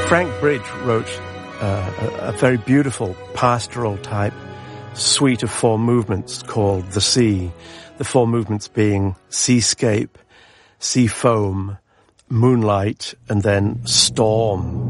Frank Bridge wrote a very beautiful pastoral type suite of 4 movements called The Sea. The 4 movements being seascape, sea foam, moonlight, and then storm.